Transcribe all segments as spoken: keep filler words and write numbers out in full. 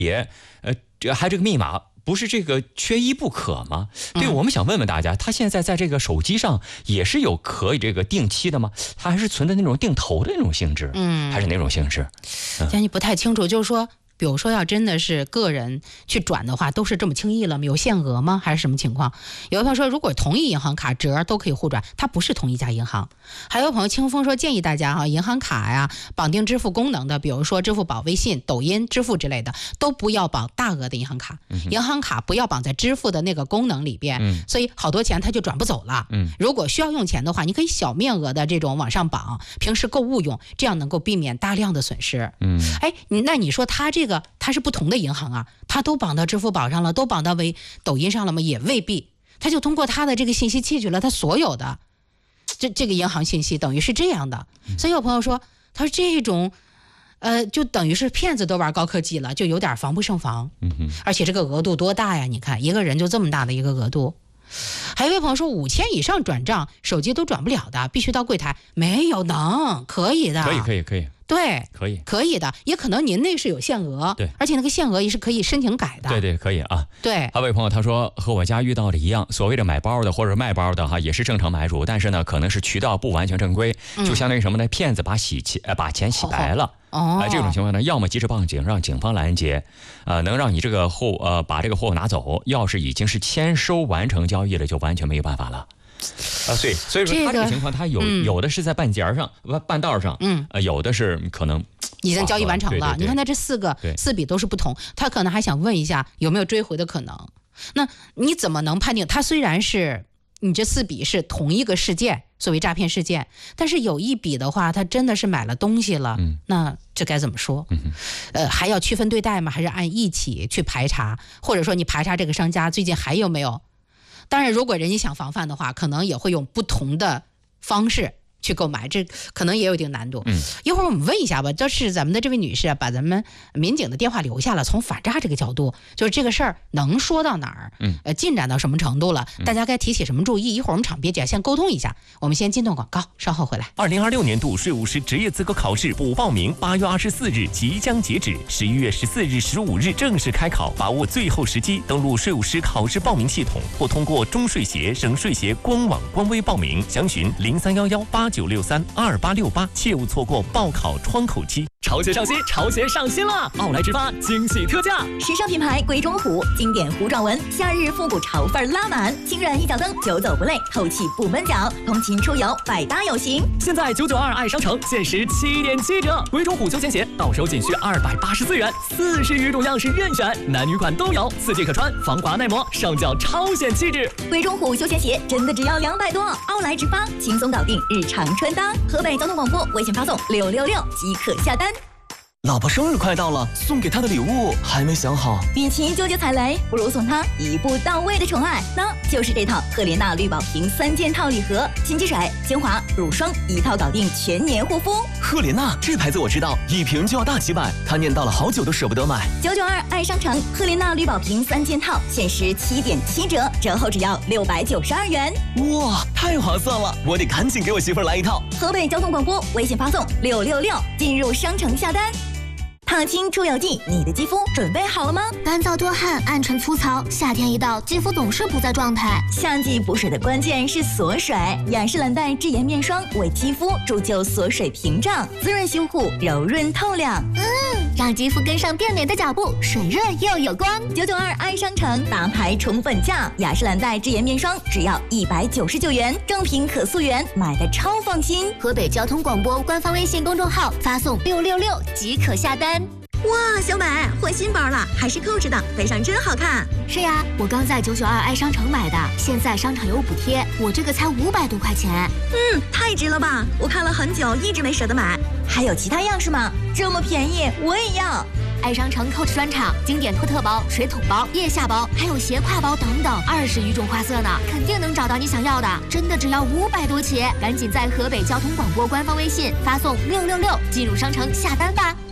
也呃这还这个密码不是这个缺一不可吗？对，我们想问问大家，他现在在这个手机上也是有可以这个定期的吗？它还是存在那种定投的那种性质，嗯，还是哪种性质？ 现在你不太清楚，就是说。比如说要真的是个人去转的话，都是这么轻易了吗？有限额吗？还是什么情况？有的朋友说，如果同一银行卡折都可以互转，它不是同一家银行。还有朋友清风说，建议大家哈，银行卡呀绑定支付功能的，比如说支付宝、微信、抖音支付之类的，都不要绑大额的银行卡。嗯、银行卡不要绑在支付的那个功能里边，嗯、所以好多钱它就转不走了。嗯，如果需要用钱的话，你可以小面额的这种往上绑，平时购物用，这样能够避免大量的损失。嗯，哎，那你说它这个。它是不同的银行啊，它都绑到支付宝上了，都绑到微抖音上了吗？也未必，它就通过它的这个信息窃取了它所有的这这个银行信息，等于是这样的。所以有朋友说，他说这种呃，就等于是骗子都玩高科技了，就有点防不胜防。嗯哼，而且这个额度多大呀？你看一个人就这么大的一个额度。还有一位朋友说，五千以上转账手机都转不了的，必须到柜台。没有，能可以的， 可以可以可以。 对， 可以， 可以的，也可能您那是有限额， 对， 而且那个限额也是可以申请改的， 对对，可以啊。 对， 还有位朋友他说和我家遇到的一样，所谓的买包的或者卖包的哈，也是正常买主，但是呢，可能是渠道不完全正规，嗯、就相当于什么呢？骗子把洗钱呃把钱洗白了。哦，呃，这种情况呢，要么及时报警，让警方拦截，呃，能让你这个货呃把这个货物拿走。要是已经是签收完成交易了，就完全没有办法了。啊，对，所以说他这个情况，他有、嗯、有的是在半截上、半道上，嗯，呃，有的是可能已经交易完成了。 对对对， 你看他这四个四笔都是不同，他可能还想问一下有没有追回的可能。那你怎么能判定他虽然是你这四笔是同一个事件，所谓诈骗事件，但是有一笔的话，他真的是买了东西了，嗯、那这该怎么说？嗯、呃，还要区分对待吗？还是按一起去排查？或者说你排查这个商家最近还有没有？当然，如果人家想防范的话，可能也会用不同的方式去购买，这可能也有一定难度。嗯，一会儿我们问一下吧，这是咱们的这位女士啊，把咱们民警的电话留下了，从反诈这个角度，就是这个事儿能说到哪儿，嗯，呃，进展到什么程度了，大家该提起什么注意？一会儿我们场别姐先沟通一下，我们先进段广告，稍后回来。 二零二六年度税务师职业资格考试补报名八月二十四日即将截止，十一月十四日、十五日正式开考，把握最后时机，登录税务师考试报名系统或通过中税协、省税协官网官微报名，详询零三幺幺八九六三二八六八，切勿错过报考窗口期。 潮鞋上新，潮鞋上新了！奥莱直发惊喜特价， 时尚品牌鬼冢虎，经典弧状纹，夏日复古潮范拉满，轻软一脚蹬，久走不累，透气不闷脚，通勤出游百搭有型。 现在九九二爱商城限时七点七折，鬼冢虎休闲鞋到手仅需二百八十四元，四十余种样式任选，男女款都有，四季可穿，防刮耐磨，上脚超显气质。 鬼冢虎休闲鞋真的只要两百多，奥莱直发轻松搞定日常穿搭。河北交通广播微信发送六六六即可下单。 老婆生日快到了，送给她的礼物还没想好。 与其纠结踩雷，不如送她一步到位的宠爱，那就是这套赫莲娜绿宝瓶三件套礼盒，清洁水、精华、乳霜一套搞定全年护肤。 赫莲娜这牌子我知道，一瓶就要大几百，她念叨了好久都舍不得买。 九九二爱商城赫莲娜绿宝瓶三件套限时七点七折，折后只要六百九十二元。 哇，太划算了！我得赶紧给我媳妇儿来一套。 河北交通广播微信发送六六六进入商城下单。烫青出油剂，你的肌肤准备好了吗？ 干燥多汗、暗沉粗糙，夏天一到，肌肤总是不在状态。 夏季补水的关键是锁水，雅诗兰黛智颜面霜为肌肤铸就锁水屏障，滋润修护，柔润透亮。 嗯，让肌肤跟上变美的脚步，水润又有光。 九九二爱商城大牌宠粉价，雅诗兰黛智颜面霜只要一百九十九元，正品可溯源，买的超放心。 河北交通广播官方微信公众号发送六六六即可下单。 哇，小美换新包了，还是 Coach 的，背上真好看。 是呀，我刚在九九二爱商城买的，现在商场有补贴，我这个才五百多块钱。 嗯，太值了吧！我看了很久，一直没舍得买。还有其他样式吗？这么便宜，我也要。 爱商城 Coach 专场，经典托特包、水桶包、腋下包，还有斜挎包等等，二十余种花色呢，肯定能找到你想要的。真的只要五百多起，赶紧在河北交通广播官方微信发送六六六进入商城下单吧。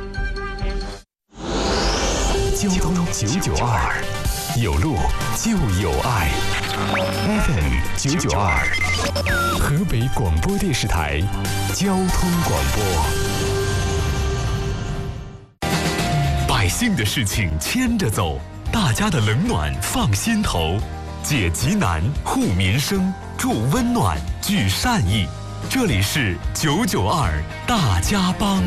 交通九九二，有路就有爱。F M 九九二，河北广播电视台交通广播。百姓的事情牵着走，大家的冷暖放心头，解急难护民生，助温暖聚善意。这里是九九二大家帮。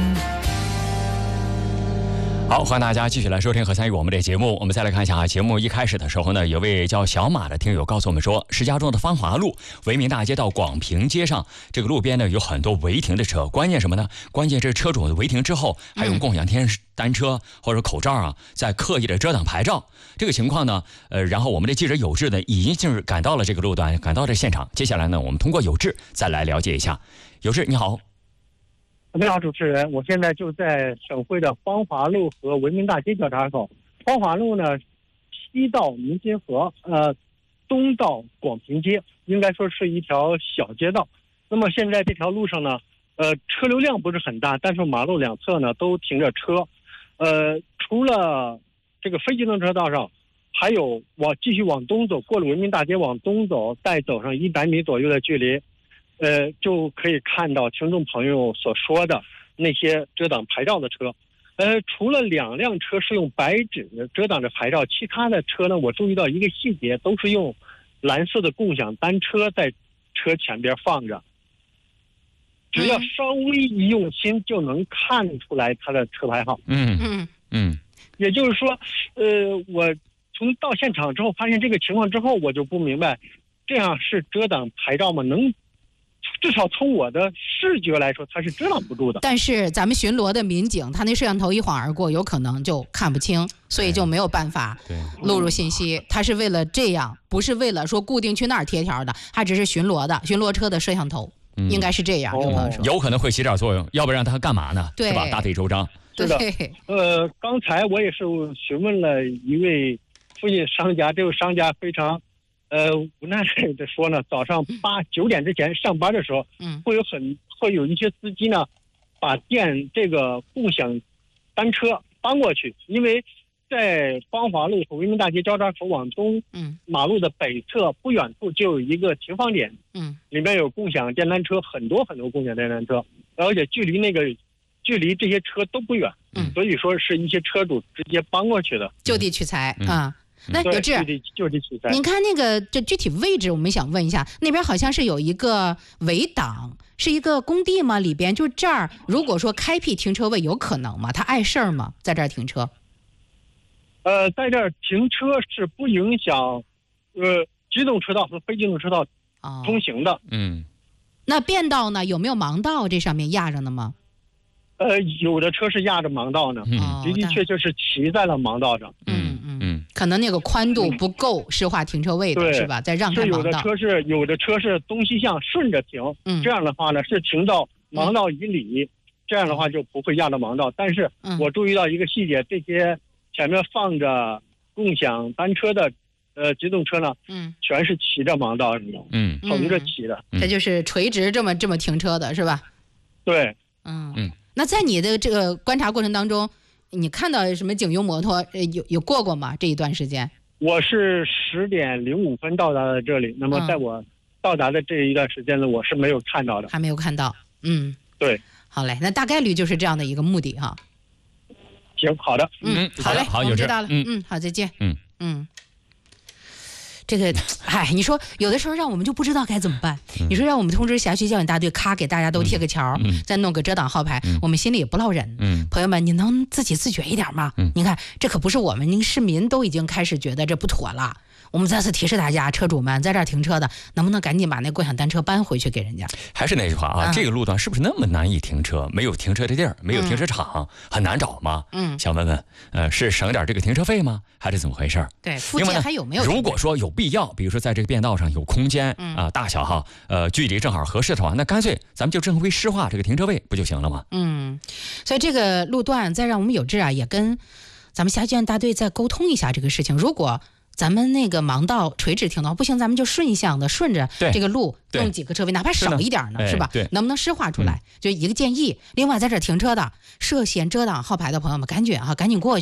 好，欢迎大家继续来收听和参与我们的节目。我们再来看一下啊，节目一开始的时候呢，有位叫小马的听友告诉我们说，石家庄的芳华路维民大街到广平街上，这个路边呢有很多违停的车，关键什么呢？关键这车主违停之后，还用共享电单车或者口罩啊，在刻意的遮挡牌照。这个情况呢，呃，然后我们的记者有志呢，已经是赶到了这个路段，赶到这现场。接下来呢，我们通过有志再来了解一下。有志，你好。 你好，主持人，我现在就在省会的芳华路和文明大街交叉口。芳华路呢，西到民心河，呃，东到广平街，应该说是一条小街道。那么现在这条路上呢，呃，车流量不是很大，但是马路两侧呢都停着车。呃，除了这个非机动车道上，还有往继续往东走，过了文明大街往东走，再走上一百米左右的距离。呃，就可以看到听众朋友所说的那些遮挡牌照的车。呃，除了两辆车是用白纸遮挡着牌照，其他的车呢，我注意到一个细节，都是用蓝色的共享单车在车前边放着。只要稍微一用心，就能看出来它的车牌号。 嗯嗯嗯。 也就是说，呃，我从到现场之后发现这个情况之后，我就不明白，这样是遮挡牌照吗？能？至少从我的视觉来说，它是遮挡不住的。 但是咱们巡逻的民警，他那摄像头一晃而过，有可能就看不清，所以就没有办法录入信息。他是为了这样，不是为了说固定去那儿贴条的，他只是巡逻的巡逻车的摄像头，嗯、应该是这样。有朋友说， 有可能会起点作用，要不然他干嘛呢？ 对， 是吧？大费周章。 是的。呃，刚才我也是询问了一位附近商家，这个商家非常。呃，无奈的说呢，早上八九点之前上班的时候，嗯，会有很会有一些司机呢，把电这个共享单车搬过去，因为在芳华路和文明大街交叉口往东，嗯，马路的北侧不远处就有一个停放点，嗯，里面有共享电单车，很多很多共享电单车，而且距离那个距离这些车都不远，嗯，所以说是一些车主直接搬过去的， 就地取材、嗯、啊。那有志， 您看那个这具体位置，我们想问一下，那边好像是有一个围挡，是一个工地吗？里边就这儿，如果说开辟停车位，有可能吗？他碍事儿吗？在这儿停车？ 呃，在这儿停车是不影响呃机动车道和非机动车道通行的。哦、 嗯， 那便道呢？有没有盲道？这上面压着呢吗？ 呃，有的车是压着盲道呢， 嗯、 的的确确是骑在了盲道上。 嗯嗯嗯，可能那个宽度不够实话停车位的、嗯、是吧？再让开盲道。 是有的车是有的车是东西向顺着停，嗯，这样的话呢是停到盲道以里，嗯、这样的话就不会压到盲道。但是我注意到一个细节，这些前面放着共享单车的呃机动车呢，嗯，全是骑着盲道上的，嗯，横着骑的， 它就是垂直这么这么停车的是吧？ 对， 嗯嗯。那在你的这个观察过程当中，你看到什么警用摩托有有过过吗？这一段时间？ 我是十点零五分到达的这里，那么在我到达的这一段时间呢，我是没有看到的， 还没有看到。嗯， 对。 好嘞，那大概率就是这样的一个目的哈。 行，好的， 嗯，好嘞， 好， 我们知道了，嗯嗯，好，再见， 嗯嗯。这个，哎，你说有的时候让我们就不知道该怎么办。嗯、你说让我们通知辖区交警大队，咔给大家都贴个条，嗯、再弄个遮挡号牌，嗯、我们心里也不落忍。嗯，朋友们，你能自己自觉一点吗？嗯，你看，这可不是我们，您市民都已经开始觉得这不妥了。我们再次提示大家，车主们在这儿停车的，能不能赶紧把那共享单车搬回去给人家？ 还是那句话啊，嗯、这个路段是不是那么难以停车？没有停车的地儿，没有停车场，嗯、很难找吗？嗯，想问问，呃，是省点这个停车费吗？还是怎么回事？ 对，附近还有没有？ 如果说有必要，比如说在这个便道上有空间啊、嗯呃，大小哈，呃，距离正好合适的话，那干脆咱们就正规施划这个停车位不就行了吗？ 嗯，所以这个路段再让我们有志啊，也跟咱们辖区交警大队再沟通一下这个事情。如果咱们那个盲道垂直停道不行，咱们就顺向的顺着这个路弄几个车位，哪怕少一点呢，是, 是吧？ 对， 能不能施划出来？嗯、就一个建议。另外，在这停车的涉嫌遮挡号牌的朋友们，赶紧哈，赶紧过去。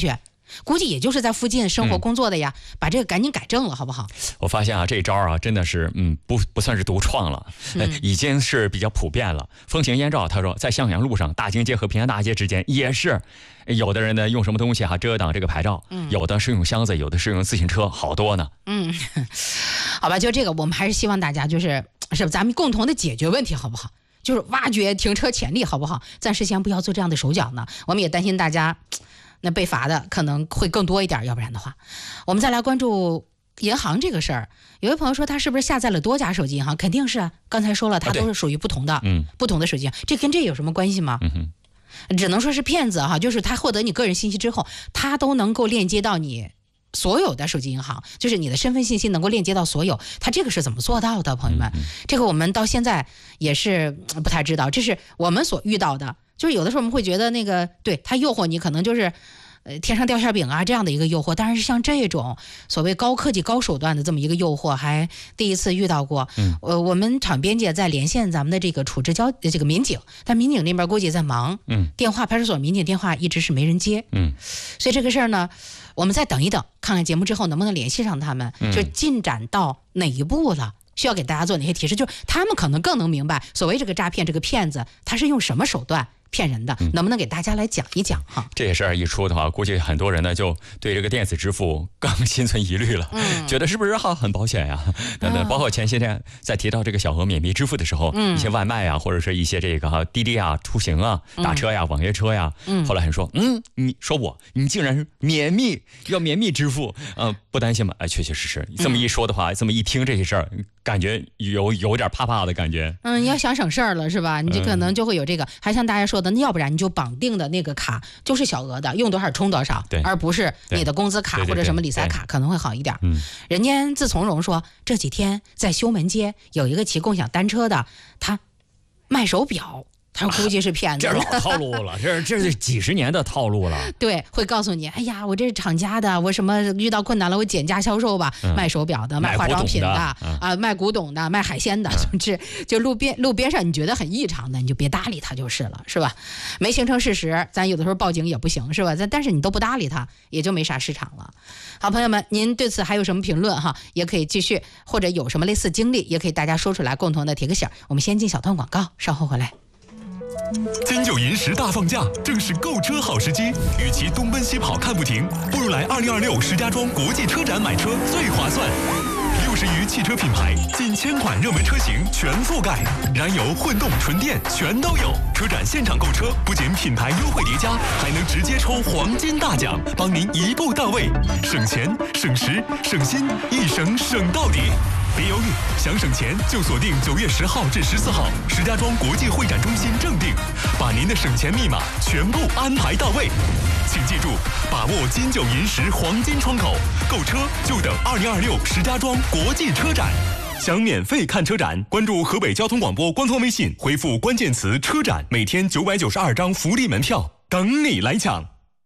估计也就是在附近生活工作的呀，嗯、把这个赶紧改正了，好不好？ 我发现啊，这招啊真的是，嗯，不不算是独创了，嗯、已经是比较普遍了，风行燕赵。他说，在襄阳路上，大经街和平安大街之间也是，有的人呢用什么东西哈、啊、遮挡这个牌照，嗯、有的是用箱子，有的是用自行车，好多呢。 嗯，好吧，就这个，我们还是希望大家就是是咱们共同的解决问题，好不好？就是挖掘停车潜力，好不好？暂时先不要做这样的手脚呢。我们也担心大家那被罚的可能会更多一点，要不然的话，我们再来关注银行这个事儿。有位朋友说他是不是下载了多家手机银行？肯定是啊，刚才说了，他都是属于不同的，嗯、啊，不同的手机银行，这跟这有什么关系吗？嗯哼，只能说是骗子哈，就是他获得你个人信息之后，他都能够链接到你所有的手机银行，就是你的身份信息能够链接到所有，他这个是怎么做到的？朋友们，这个我们到现在也是不太知道，这是我们所遇到的。就是有的时候我们会觉得那个对他诱惑你，可能就是呃天上掉馅饼啊这样的一个诱惑，但是像这种所谓高科技高手段的这么一个诱惑，还第一次遇到过。嗯，呃，我们场编辑在连线咱们的这个处置交这个民警，但民警那边估计在忙，嗯，电话派出所民警电话一直是没人接，嗯，所以这个事儿呢，我们再等一等，看看节目之后能不能联系上他们，嗯、就进展到哪一步了。需要给大家做哪些提示？就是他们可能更能明白所谓这个诈骗这个骗子他是用什么手段骗人的，能不能给大家来讲一讲哈？ 这些事儿一出的话，估计很多人呢就对这个电子支付更心存疑虑了，嗯、觉得是不是哈很保险呀？等等，包括前些天在提到这个小额免密支付的时候，嗯、一些外卖啊，或者是一些这个哈滴滴啊、出行啊、打车呀、网约车呀，嗯、后来还说，嗯，你说我你竟然是免密要免密支付，呃，不担心吗？哎，确确实实，这么一说的话，嗯、这么一听这些事儿，感觉有有点怕怕的感觉。 嗯，要想省事儿了是吧？你就可能就会有这个，嗯、还像大家说。要不然你就绑定的那个卡就是小额的，用多少充多少，而不是你的工资卡或者什么理财卡，可能会好一点。嗯，人家自从容说这几天在修门街有一个骑共享单车的，他卖手表。他估计是骗子， 这老套路了，这这是几十年的套路了。 对，会告诉你，哎呀，我这是厂家的，我什么遇到困难了，我减价销售吧，嗯、卖手表的，卖化妆品的，啊、嗯，卖古董的，卖海鲜的，甚至、嗯、就路边路边上你觉得很异常的，你就别搭理他就是了，是吧？没形成事实，咱有的时候报警也不行，是吧？但但是你都不搭理他，也就没啥市场了。好，朋友们，您对此还有什么评论哈？也可以继续，或者有什么类似经历，也可以大家说出来，共同的提个醒。我们先进小段广告，稍后回来。 金九银十大放假，正是购车好时机。与其东奔西跑看不停，不如来二零二六石家庄国际车展买车最划算。六十余汽车品牌，近千款热门车型全覆盖，燃油、混动、纯电全都有。车展现场购车，不仅品牌优惠叠加，还能直接抽黄金大奖，帮您一步到位，省钱、省时、省心，一省省到底。别犹豫，想省钱就锁定九月十号至十四号石家庄国际会展中心正定，把您的省钱密码全部安排到位。请记住，把握金九银十黄金窗口，购车就等二零二六石家庄国际车展。想免费看车展，关注河北交通广播官方微信，回复关键词车展，每天九百九十二张福利门票等你来抢。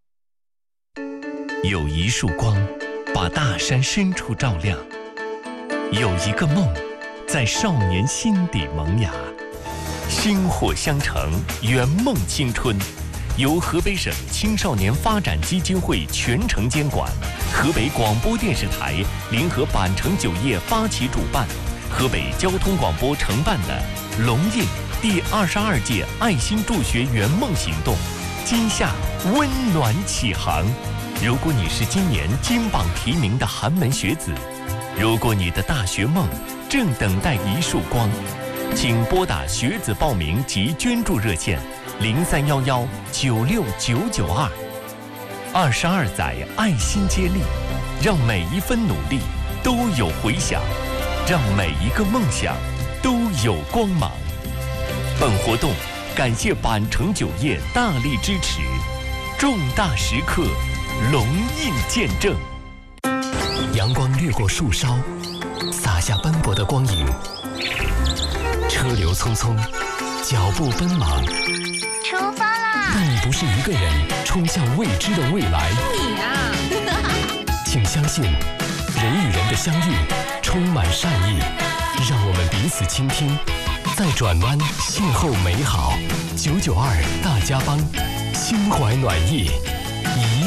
有一束光，把大山深处照亮。有一个梦，在少年心底萌芽，薪火相承，圆梦青春。由河北省青少年发展基金会全程监管，河北广播电视台联合板城酒业发起主办，河北交通广播承办的龙印第二十二届爱心助学圆梦行动，今夏温暖启航。如果你是今年金榜题名的寒门学子，如果你的大学梦正等待一束光，请拨打学子报名及捐助热线零三幺幺九六九九二。二十二载爱心接力，让每一分努力都有回响，让每一个梦想都有光芒。本活动感谢板城酒业大力支持，重大时刻龙印见证。 阳光掠过树梢，洒下斑驳的光影。车流匆匆，脚步奔忙。 出发啦！ 但你不是一个人冲向未知的未来。 你啊！ 请相信，人与人的相遇充满善意。让我们彼此倾听，在转弯邂逅美好。九九二大家帮，心怀暖意，一路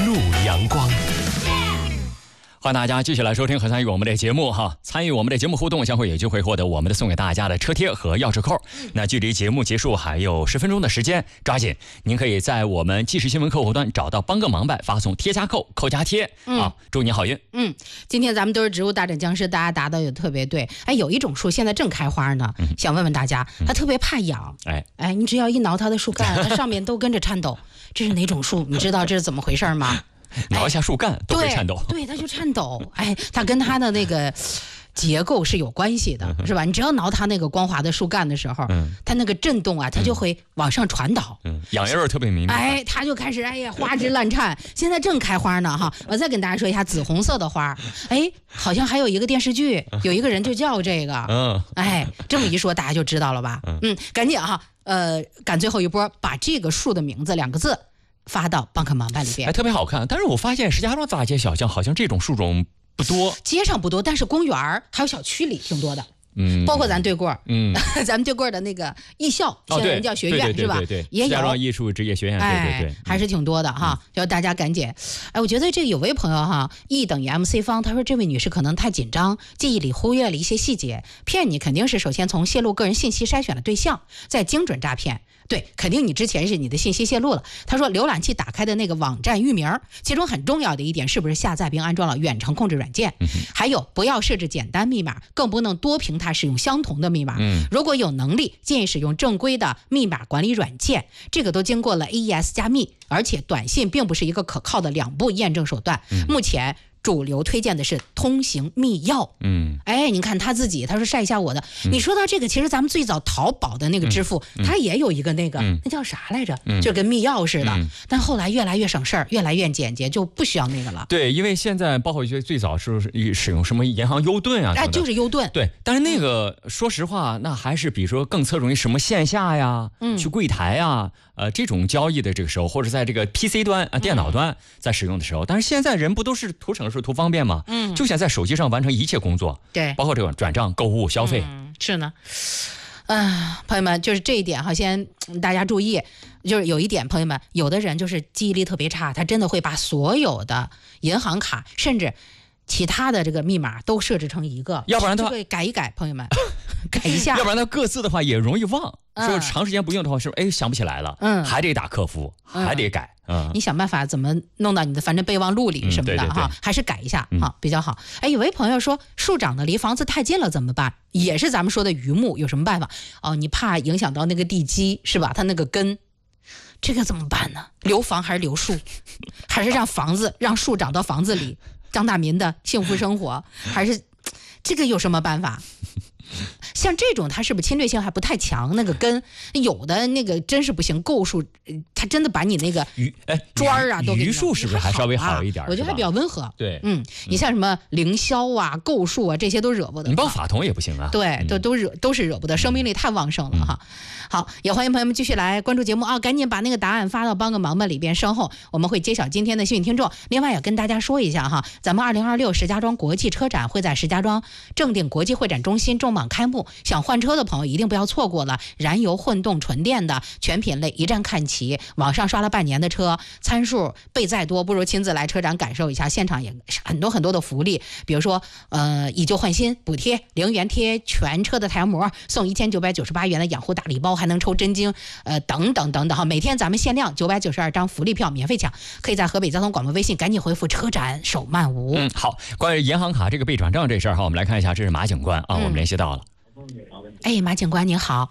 路阳光。 欢迎大家继续来收听和参与我们的节目哈！参与我们的节目互动，将会有机会获得我们的送给大家的车贴和钥匙扣。那距离节目结束还有十分钟的时间，抓紧！您可以在我们即时新闻客户端找到帮个忙呗，发送贴加扣，扣加贴、嗯、啊！祝你好运。 嗯，今天咱们都是植物大战僵尸，大家答的也特别对。哎，有一种树现在正开花呢，嗯、想问问大家，它特别怕痒。哎哎，你只要一挠它的树干，它上面都跟着颤抖。这是哪种树？你知道这是怎么回事吗？ 挠一下树干都会颤抖， 对，它就颤抖。哎，它跟它的那个结构是有关系的，是吧？你只要挠它那个光滑的树干的时候，嗯、它那个震动啊，它就会往上传导， 嗯，痒痒特别明显。 哎，它就开始哎呀花枝乱颤。现在正开花呢哈，我再跟大家说一下紫红色的花，哎，好像还有一个电视剧，有一个人就叫这个，嗯，哎，这么一说大家就知道了吧？嗯，赶紧哈，呃，赶最后一波，把这个树的名字两个字发到帮客忙吧里边， 还特别好看。但是我发现石家庄大街小巷好像这种树种不多， 街上不多，但是公园还有小区里挺多的。嗯，包括咱对过，嗯，咱们对过的那个艺校，现在人叫学院、 哦、 是吧？ 对对对， 也有石家庄艺术职业学院，对对对， 哎、还是挺多的哈。就、嗯、大家赶紧，哎，我觉得这有位朋友哈 ，E 等于 M C 方，他说这位女士可能太紧张，记忆里忽略了一些细节，骗你肯定是首先从泄露个人信息筛选了对象，再精准诈骗。对，肯定你之前是你的信息泄露了。他说，浏览器打开的那个网站域名，其中很重要的一点是不是下载并安装了远程控制软件？嗯、还有，不要设置简单密码，更不能多平台使用相同的密码。嗯、如果有能力，建议使用正规的密码管理软件，这个都经过了 A E S 加密，而且短信并不是一个可靠的两步验证手段。嗯、目前主流推荐的是通行密钥。嗯，哎，你看他自己，他说晒一下我的。嗯、你说到这个，其实咱们最早淘宝的那个支付，嗯、它也有一个那个，嗯、那叫啥来着？嗯、就跟密钥似的。嗯、但后来越来越省事儿，越来越简洁，就不需要那个了。 对，因为现在包括一些最早是使用什么银行优盾啊， 哎，就是优盾。 对，但是那个、嗯、说实话，那还是比如说更侧重于什么线下呀，嗯、去柜台呀。呃，这种交易的这个时候，或者在这个 P C 端啊、电脑端在使用的时候，嗯、但是现在人不都是图省事、图方便吗？嗯，就想在手机上完成一切工作， 对， 包括这个转账、购物、消费。 嗯，是呢。啊，朋友们，就是这一点哈，先大家注意，就是有一点，朋友们，有的人就是记忆力特别差，他真的会把所有的银行卡，甚至其他的这个密码都设置成一个， 要不然的话， 这个改一改，朋友们，改一下， 要不然它各自的话也容易忘。说长时间不用的话，是不是哎想不起来了？嗯，还得打客服，嗯、还得改。嗯， 你想办法怎么弄到你的反正备忘录里什么的、嗯、对对对哈，还是改一下、嗯、哈比较好。哎，有位朋友说树长得离房子太近了怎么办？也是咱们说的榆木，有什么办法？哦，你怕影响到那个地基是吧？它那个根，这个怎么办呢？留房还是留树？还是让房子让树长到房子里？张大民的幸福生活，还是这个有什么办法？像这种它是不是侵略性还不太强？那个根有的那个真是不行，构树它真的把你那个砖儿啊都给榆树是不是还稍微好一点？ 我觉得还比较温和。 对， 嗯，你像什么凌霄啊、构树啊这些都惹不得。 你报法桐也不行啊。 对，都都惹都是惹不得，生命力太旺盛了哈。好，也欢迎朋友们继续来关注节目啊！赶紧把那个答案发到帮个忙吧里边，稍后我们会揭晓今天的幸运听众。另外也跟大家说一下哈，咱们二零二六石家庄国际车展会在石家庄正定国际会展中心重磅开幕，想换车的朋友一定不要错过了，燃油、混动、纯电的全品类一站看齐。网上刷了半年的车，参数备再多，不如亲自来车展感受一下，现场也很多很多的福利，比如说呃以旧换新补贴，零元贴全车的太阳膜，送一千九百九十八元的养护大礼包，还能抽真金，呃等等等等哈。每天咱们限量九百九十二张福利票免费抢，可以在河北交通广播微信赶紧回复车展手慢无。 嗯，好，关于银行卡这个被转账这事儿哈，我们来看一下，这是马警官啊，嗯、我们联系到了。 哎，马警官您好。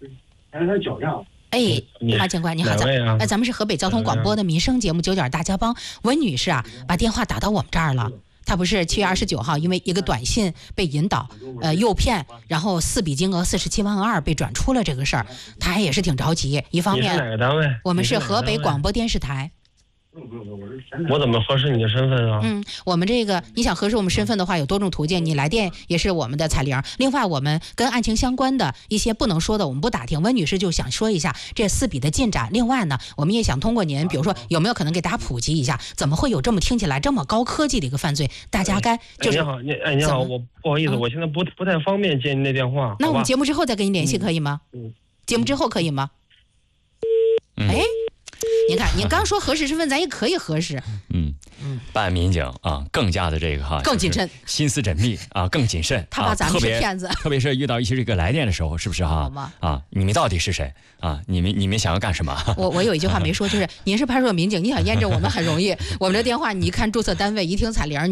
哎，马警官你好，咱哎、啊、咱们是河北交通广播的民生节目《九点大家帮》，温女士啊，把电话打到我们这儿了。她不是七月二十九号因为一个短信被引导，呃诱骗，然后四笔金额四十七万二被转出了这个事儿，她也是挺着急。一方面， 哪个单位？ 我们是河北广播电视台。 我怎么核实你的身份啊？ 嗯，我们这个你想核实我们身份的话，有多种途径，你来电也是我们的彩铃。另外，我们跟案情相关的一些不能说的，我们不打听。温女士就想说一下这四笔的进展。另外呢，我们也想通过您，比如说有没有可能给大家普及一下，怎么会有这么听起来这么高科技的一个犯罪？大家该就是、 哎、你好，你哎你好，我不好意思，嗯、我现在不不太方便接您那电话。 那我们节目之后再跟你联系可以吗？ 嗯， 节目之后可以吗？ 嗯、 哎。 您看，您刚说核实身份，咱也可以核实。 嗯嗯，办案民警啊，更加的这个哈， 更谨慎， 心思缜密啊，更谨慎。 他把咱们是骗子， 特别是遇到一些这个来电的时候，是不是哈？啊，你们到底是谁啊？你们你们想要干什么？ 我我有一句话没说，就是您是派出所民警，你想验证我们很容易。我们这电话你一看注册单位，一听彩铃，